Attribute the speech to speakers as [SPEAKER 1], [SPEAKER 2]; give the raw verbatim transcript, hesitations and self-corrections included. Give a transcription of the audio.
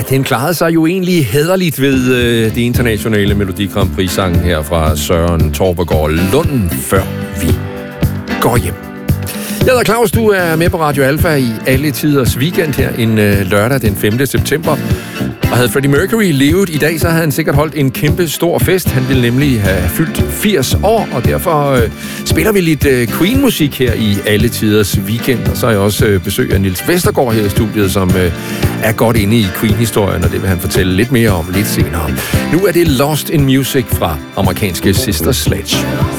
[SPEAKER 1] Den klarede sig jo egentlig hæderligt ved øh, det internationale Melodi Grand Prix-sang her fra Søren Torpegaard Lund, før vi går hjem. Jeg hedder Claus, du er med på Radio Alfa i alle tiders weekend her en øh, lørdag den femte september. Og havde Freddie Mercury levet i dag, så havde han sikkert holdt en kæmpe stor fest. Han ville nemlig have fyldt firs år, og derfor øh, spiller vi lidt øh, Queen-musik her i alle tiders weekend. Og så er jeg også øh, besøg af Niels Vestergaard her i studiet, som øh, er godt inde i Queen-historien, og det vil han fortælle lidt mere om lidt senere. Nu er det Lost in Music fra amerikanske Sister Sledge.